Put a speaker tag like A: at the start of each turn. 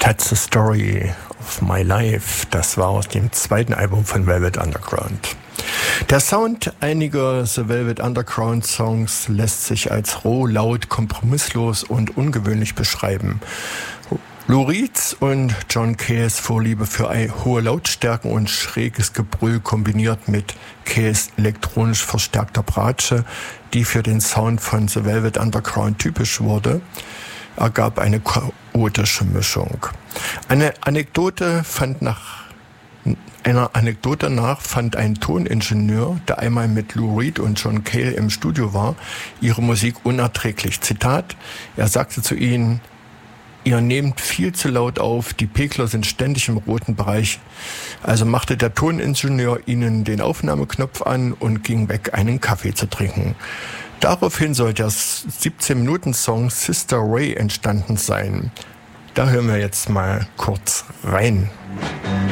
A: That's the Story of My Life. Das war aus dem zweiten Album von Velvet Underground. Der Sound einiger The Velvet Underground Songs lässt sich als roh, laut, kompromisslos und ungewöhnlich beschreiben. Lou Reeds und John Cays Vorliebe für hohe Lautstärken und schräges Gebrüll kombiniert mit Cays elektronisch verstärkter Bratsche, die für den Sound von The Velvet Underground typisch wurde, ergab eine chaotische Mischung. Einer Anekdote nach fand ein Toningenieur, der einmal mit Lou Reed und John Cale im Studio war, ihre Musik unerträglich. Zitat, er sagte zu ihnen: Ihr nehmt viel zu laut auf, die Pegler sind ständig im roten Bereich. Also machte der Toningenieur ihnen den Aufnahmeknopf an und ging weg, einen Kaffee zu trinken. Daraufhin soll der 17-Minuten-Song Sister Ray entstanden sein. Da hören wir jetzt mal kurz rein.